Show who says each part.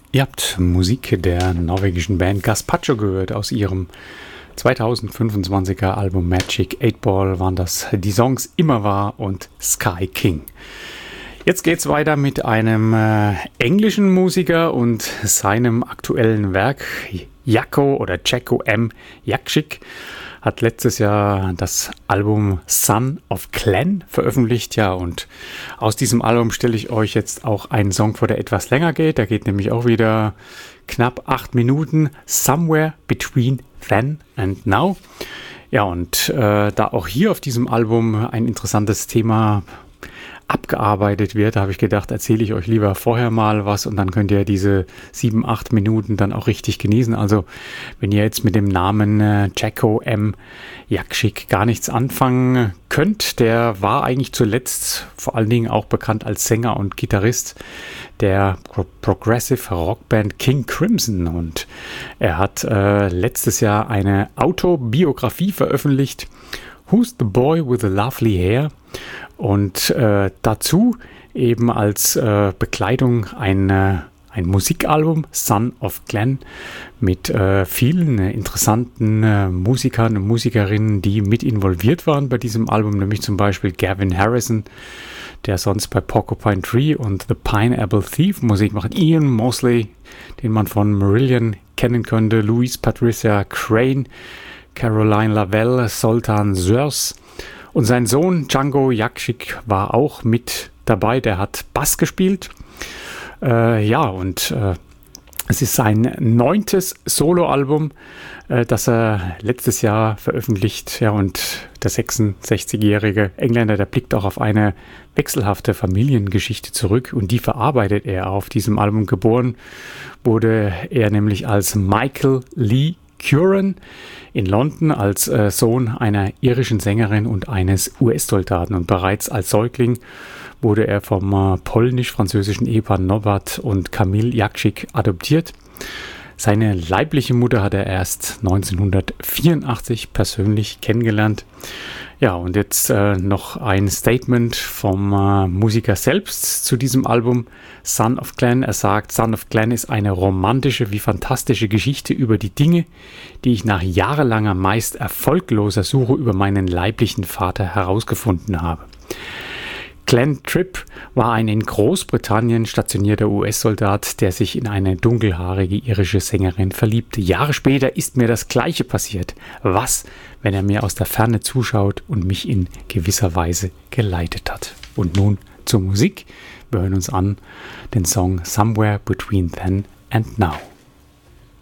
Speaker 1: Ihr habt Musik der norwegischen Band Gaspacho gehört. Aus ihrem 2025er Album Magic 8 Ball waren das die Songs Immer War und Sky King. Jetzt geht's weiter mit einem englischen Musiker und seinem aktuellen Werk. Jacko M. Jakšić hat letztes Jahr das Album Son of Glenn veröffentlicht. Ja, und aus diesem Album stelle ich euch jetzt auch einen Song vor, der etwas länger geht. Der geht nämlich auch wieder knapp 8 Minuten. Somewhere Between Then and Now. Ja, und da auch hier auf diesem Album ein interessantes Thema abgearbeitet wird, habe ich gedacht, erzähle ich euch lieber vorher mal was und dann könnt ihr diese 7, 8 Minuten dann auch richtig genießen. Also wenn ihr jetzt mit dem Namen Jacko M. Jakšić gar nichts anfangen könnt, der war eigentlich zuletzt vor allen Dingen auch bekannt als Sänger und Gitarrist der Progressive Rockband King Crimson, und er hat letztes Jahr eine Autobiografie veröffentlicht, Who's the Boy with the Lovely Hair? Und dazu eben als Begleitung ein Musikalbum, Son of Glenn, mit vielen interessanten Musikern und Musikerinnen, die mit involviert waren bei diesem Album, nämlich zum Beispiel Gavin Harrison, der sonst bei Porcupine Tree und The Pineapple Thief Musik macht, Ian Mosley, den man von Marillion kennen könnte, Louise Patricia Crane, Caroline Lavelle, Zoltan Sörs, und sein Sohn Django Jakšić war auch mit dabei, der hat Bass gespielt. Es ist sein 9. Soloalbum, das er letztes Jahr veröffentlicht. Ja, und der 66-jährige Engländer, der blickt auch auf eine wechselhafte Familiengeschichte zurück, und die verarbeitet er auf diesem Album. Geboren wurde er nämlich als Michael Lee Curran in London als Sohn einer irischen Sängerin und eines US-Soldaten, und bereits als Säugling wurde er vom polnisch-französischen Ehepaar Norbert und Kamil Jakšić adoptiert. Seine leibliche Mutter hat er erst 1984 persönlich kennengelernt. Ja, und jetzt noch ein Statement vom Musiker selbst zu diesem Album Son of Glenn. Er sagt, Son of Glenn ist eine romantische wie fantastische Geschichte über die Dinge, die ich nach jahrelanger, meist erfolgloser Suche über meinen leiblichen Vater herausgefunden habe. Glenn Tripp war ein in Großbritannien stationierter US-Soldat, der sich in eine dunkelhaarige irische Sängerin verliebte. Jahre später ist mir das Gleiche passiert. Was, wenn er mir aus der Ferne zuschaut und mich in gewisser Weise geleitet hat? Und nun zur Musik. Wir hören uns an den Song Somewhere Between Then and Now.